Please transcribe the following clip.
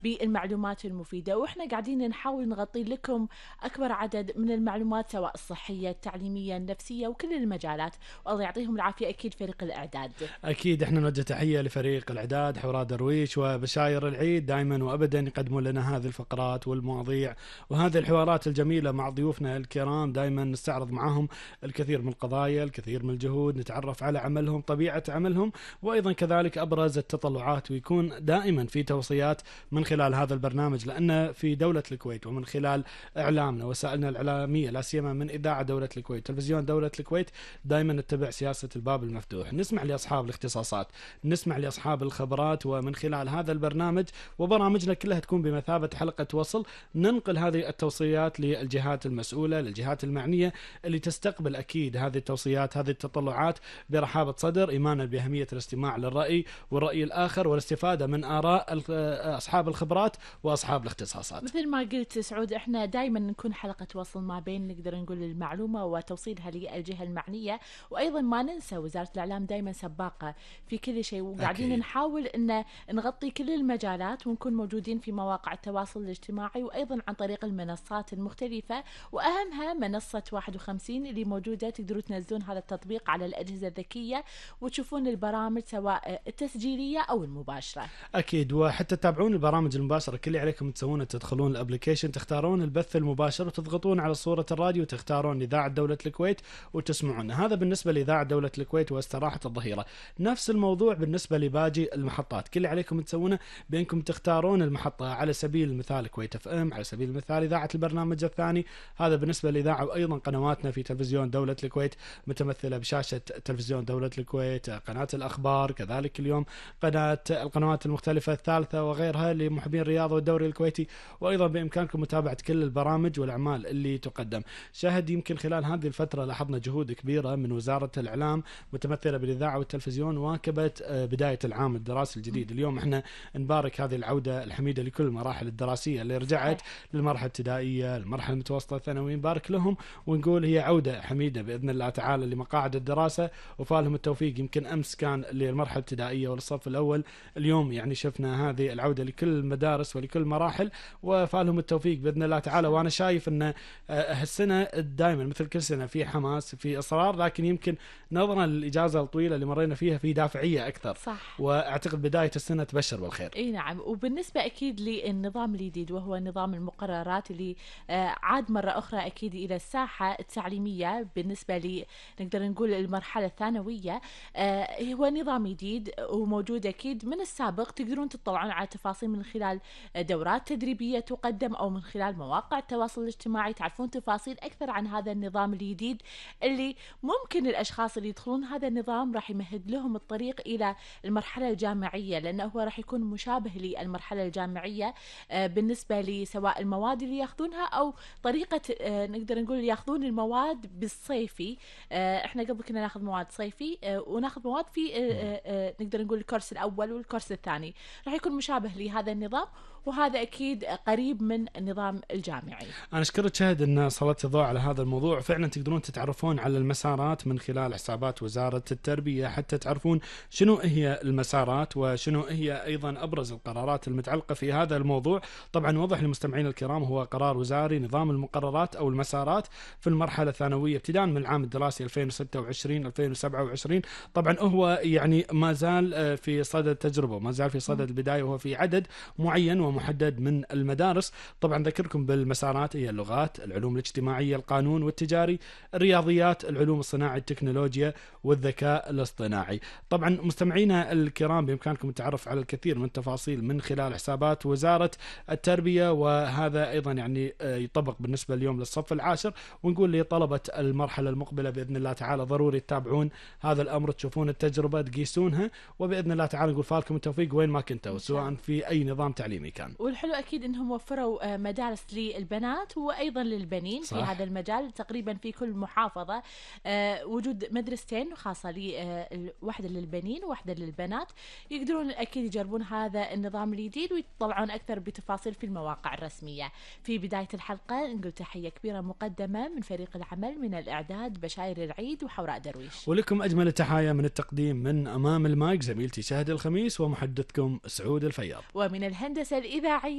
بالمعلومات المفيدة، وإحنا قاعدين نحاول نغطي لكم أكبر عدد من المعلومات سواء الصحية، التعليمية، النفسية وكل المجالات، والله يعطيهم العافية أكيد فريق الإعداد. أكيد إحنا نوجه تحية لفريق الإعداد حوراء درويش وبشاير العيد، دائما وأبدا يقدمون لنا هذه الفقرات والمواضيع وهذه الحوارات الجميلة مع ضيوفنا الكرام. دائما نستعرض معهم الكثير من القضايا، الكثير من الجهود، نتعرف على عملهم، طبيعة عملهم، وأيضا كذلك أبرز التطلعات، ويكون دائما في توصيات من خلال هذا البرنامج، لأن في دولة الكويت ومن خلال إعلامنا وسائلنا الإعلامية لا سيما من إذاعة دولة الكويت تلفزيون دولة الكويت، دائما نتبع سياسة الباب المفتوح، نسمع لأصحاب الاختصاصات، نسمع لأصحاب الخبرات، ومن خلال هذا البرنامج وبرامجنا كلها تكون بمثابة حلقة وصل، ننقل هذه التوصيات للجهات المسؤولة، للجهات المعنية اللي تستقبل أكيد هذه التوصيات، هذه التطلعات برحابة صدر، إيمانا بأهمية الاستماع للرأي والرأي الآخر والاستفادة من آراء أصحاب الخبرات وأصحاب الاختصاصات. مثل ما قلت سعود، احنا دائما نكون حلقة وصل ما بين نقدر نقول المعلومة وتوصيلها للجهة المعنية، وايضا ما ننسى وزارة الاعلام دائما سباقة في كل شيء، وقاعدين أكيد. نحاول ان نغطي كل المجالات ونكون موجودين في مواقع التواصل الاجتماعي وايضا عن طريق المنصات المختلفة، واهمها منصة 51 اللي موجودة، تقدروا تنزلون هذا التطبيق على الاجهزة الذكية وتشوفون البرامج سواء التسجيلية او المباشرة. اكيد، وحتى تتابعون البرامج المباشره، كل اللي عليكم تسوونه تدخلون الابلكيشن، تختارون البث المباشر وتضغطون على صوره الراديو وتختارون اذاعه دوله الكويت وتسمعون. هذا بالنسبه لاذاعه دوله الكويت واستراحه الظهيره. نفس الموضوع بالنسبه لباقي المحطات، كل اللي عليكم تسوونه بانكم تختارون المحطه، على سبيل المثال كويت اف ام، على سبيل المثال اذاعه البرنامج الثاني. هذا بالنسبه للاذاعه، وايضا قنواتنا في تلفزيون دوله الكويت متمثله بشاشه تلفزيون دوله الكويت، قناه الاخبار، كذلك اليوم القنوات المختلفة الثالثة وغيرها لمحبين الرياضة والدوري الكويتي، وأيضا بإمكانكم متابعة كل البرامج والأعمال اللي تقدم. شاهد يمكن خلال هذه الفترة لاحظنا جهود كبيرة من وزارة الإعلام متمثلة بالإذاعة والتلفزيون، واكبت بداية العام الدراسي الجديد. اليوم احنا نبارك هذه العودة الحميدة لكل المراحل الدراسية اللي رجعت للمرحلة الابتدائية، المرحلة المتوسطة، الثانوي، نبارك لهم ونقول هي عودة حميدة بإذن الله تعالى لمقاعد الدراسة، وفالهم التوفيق. يمكن أمس كان للمرحلة الابتدائية وللصف الأول، اليوم يعني شفنا هذه العودة لكل المدارس ولكل المراحل، وفالهم التوفيق بإذن الله تعالى. وأنا شايف أن هالسنة دائما مثل كل سنة في حماس، في إصرار، لكن يمكن نظرا للإجازة الطويلة اللي مرينا فيها في دافعية أكثر. صح. وأعتقد بداية السنة تبشر بالخير. اي نعم، وبالنسبة اكيد للنظام الجديد وهو نظام المقررات اللي عاد مرة اخرى اكيد الى الساحة التعليمية بالنسبة ل نقدر نقول المرحلة الثانوية، هو نظام جديد وموجود اكيد من السابق، تقدرون تطلعون على تفاصيل من خلال دورات تدريبية تقدم او من خلال مواقع التواصل الاجتماعي، تعرفون تفاصيل اكثر عن هذا النظام الجديد اللي ممكن الاشخاص اللي يدخلون هذا النظام راح يمهد لهم الطريق الى المرحلة الجامعية، لانه هو راح يكون مشابه للمرحلة الجامعية بالنسبة لسواء المواد اللي ياخذونها او طريقة نقدر نقول ياخذون المواد بالصيفي. احنا قبل كنا ناخذ مواد صيفي وناخذ مواد في نقدر نقول الكورس الاول والكورس الثاني، راح يكون مشابه لهذا النظام، وهذا اكيد قريب من النظام الجامعي. انا اشكرك شهد ان سلطت الضوء على هذا الموضوع. فعلا تقدرون تتعرفون على المسارات من خلال حسابات وزارة التربية، حتى تعرفون شنو هي المسارات وشنو هي ايضا ابرز القرارات المتعلقة في هذا الموضوع. طبعا وضح للمستمعين الكرام، هو قرار وزاري نظام المقررات او المسارات في المرحلة الثانوية ابتداء من العام الدراسي 2026 2027. طبعا هو يعني ما زال في صدد التجربة، ما زال في صدد البداية، وهو في عدد معين ومحدد من المدارس. طبعا ذكركم بالمسارات هي اللغات، العلوم الاجتماعية، القانون والتجاري، الرياضيات، العلوم الصناعية، التكنولوجيا والذكاء الاصطناعي. طبعا مستمعينا الكرام بإمكانكم التعرف على الكثير من التفاصيل من خلال حسابات وزارة التربية، وهذا أيضا يعني يطبق بالنسبة اليوم للصف العاشر. ونقول لطلبة المرحلة المقبلة بإذن الله تعالى ضروري تتابعون هذا الأمر، تشوفون التجربة، تقيسونها، وبإذن الله تعالى نقول فالكم التوفيق وين ما كنتوا، سواء في أي نظام تعليمي كان. والحلو أكيد أنهم وفروا مدارس للبنات وأيضا للبنين. صح. في هذا المجال تقريبا في كل محافظة وجود مدرستين خاصة واحدة للبنين وواحدة للبنات، يقدرون أكيد يجربون هذا النظام الجديد ويطلعون أكثر بتفاصيل في المواقع الرسمية. في بداية الحلقة نقول تحية كبيرة مقدمة من فريق العمل من الإعداد بشاير العيد وحوراء درويش، ولكم أجمل التحايا من التقديم من أمام المايك زميلتي شهد الخميس ومحدثكم سعود الفياض، ومن الهندسة الإذاعية